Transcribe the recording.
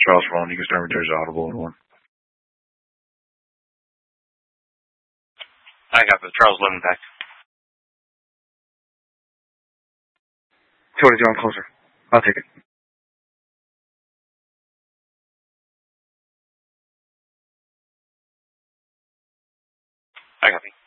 Charles phone, you can start with there's audible in one. I got the Charles Lemon back. Cody, John, closer. I'll take it. I got it.